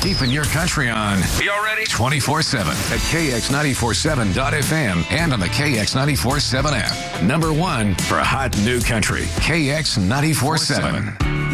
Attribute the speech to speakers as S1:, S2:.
S1: Keeping your country on. You're ready? 24/7 at KX947.FM and on the KX947 app. Number one for hot new country. KX947.